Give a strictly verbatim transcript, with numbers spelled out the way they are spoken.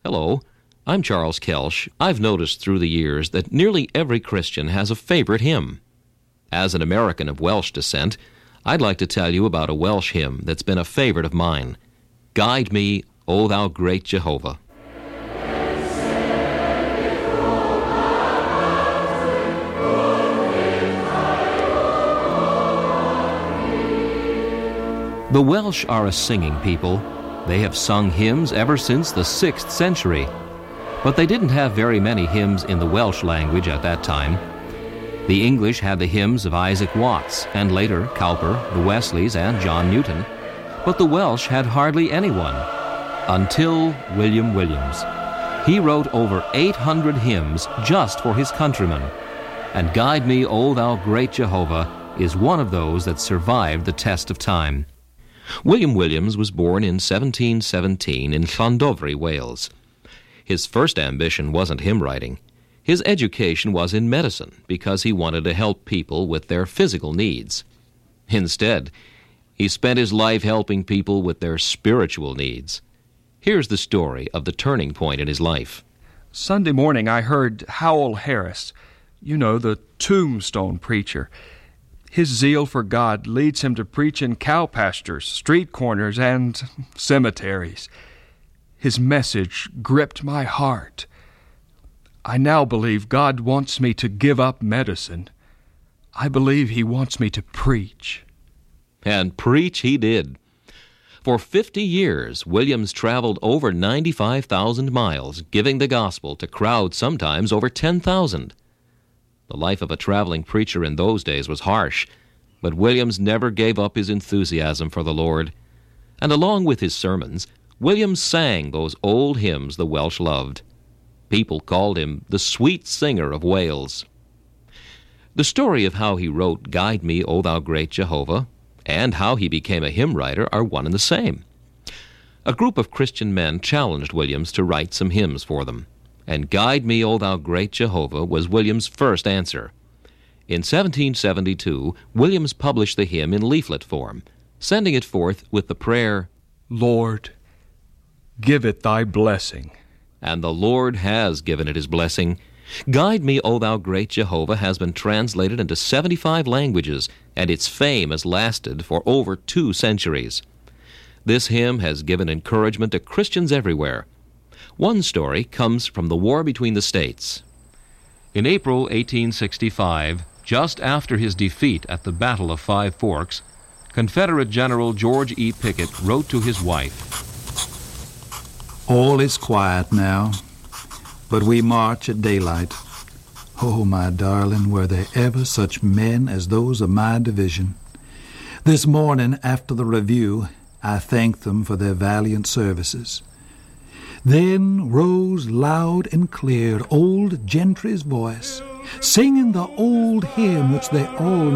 Hello, I'm Charles Kelsch. I've noticed through the years that nearly every Christian has a favorite hymn. As an American of Welsh descent, I'd like to tell you about a Welsh hymn that's been a favorite of mine. Guide me, O thou great Jehovah. The Welsh are a singing people. They have sung hymns ever since the sixth century. But they didn't have very many hymns in the Welsh language at that time. The English had the hymns of Isaac Watts, and later Cowper, the Wesleys, and John Newton. But the Welsh had hardly anyone, until William Williams. He wrote over eight hundred hymns just for his countrymen. And Guide Me, O Thou Great Jehovah is one of those that survived the test of time. William Williams was born in seventeen seventeen in Llandofri, Wales. His first ambition wasn't hymn writing. His education was in medicine because he wanted to help people with their physical needs. Instead, he spent his life helping people with their spiritual needs. Here's the story of the turning point in his life. Sunday morning I heard Howell Harris, you know, the tombstone preacher. His zeal for God leads him to preach in cow pastures, street corners, and cemeteries. His message gripped my heart. I now believe God wants me to give up medicine. I believe He wants me to preach. And preach he did. For fifty years, Williams traveled over ninety-five thousand miles, giving the gospel to crowds sometimes over ten thousand. The life of a traveling preacher in those days was harsh, but Williams never gave up his enthusiasm for the Lord. And along with his sermons, Williams sang those old hymns the Welsh loved. People called him the sweet singer of Wales. The story of how he wrote Guide Me, O Thou Great Jehovah, and how he became a hymn writer are one and the same. A group of Christian men challenged Williams to write some hymns for them. And Guide Me, O Thou Great Jehovah was Williams' first answer. In seventeen seventy-two, Williams published the hymn in leaflet form, sending it forth with the prayer, Lord, give it Thy blessing. And the Lord has given it His blessing. Guide Me, O Thou Great Jehovah has been translated into seventy-five languages, and its fame has lasted for over two centuries. This hymn has given encouragement to Christians everywhere. One story comes from the war between the states. In April eighteen sixty-five, just after his defeat at the Battle of Five Forks, Confederate General George E. Pickett wrote to his wife, All is quiet now, but we march at daylight. Oh, my darling, were there ever such men as those of my division? This morning, after the review, I thanked them for their valiant services. Then rose loud and clear old Gentry's voice, singing the old hymn which they all